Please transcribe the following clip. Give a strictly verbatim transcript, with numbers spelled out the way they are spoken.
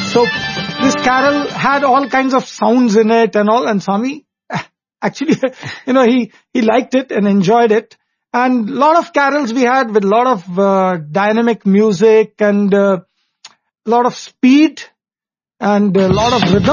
So this carol had all kinds of sounds in it and all, and Swami actually, you know, he, he liked it and enjoyed it. And a lot of carols we had with a lot of uh, dynamic music and a uh, lot of speed and a lot of rhythm.